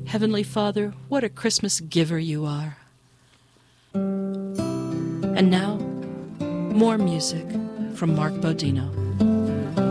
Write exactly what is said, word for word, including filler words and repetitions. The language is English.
Heavenly Father, what a Christmas giver you are. And now, more music from Mark Bodino.